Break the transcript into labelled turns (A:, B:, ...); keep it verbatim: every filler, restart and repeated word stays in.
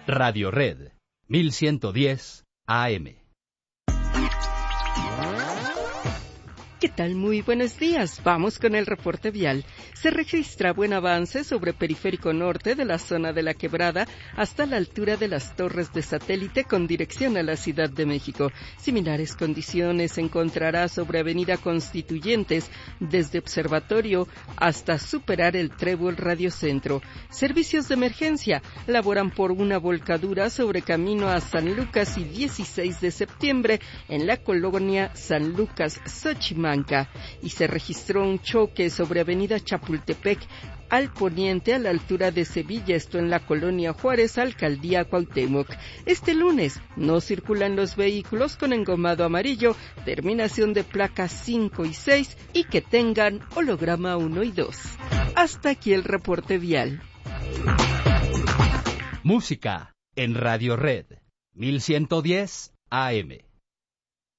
A: Radio Red, mil ciento diez A M.
B: ¿Qué tal? Muy buenos días. Vamos con el reporte vial. Se registra buen avance sobre Periférico Norte de la zona de La Quebrada hasta la altura de las torres de satélite con dirección a la Ciudad de México. Similares condiciones se encontrará sobre Avenida Constituyentes desde Observatorio hasta superar el Trébol Radiocentro. Servicios de emergencia laboran por una volcadura sobre camino a San Lucas y dieciséis de septiembre en la colonia San Lucas, Xochimanca. Y se registró un choque sobre Avenida Chapultepec al poniente a la altura de Sevilla, esto en la colonia Juárez, Alcaldía Cuauhtémoc. Este lunes no circulan los vehículos con engomado amarillo, terminación de placas cinco y seis y que tengan holograma uno y dos. Hasta aquí el reporte vial.
A: Música en Radio Red, mil ciento diez A M.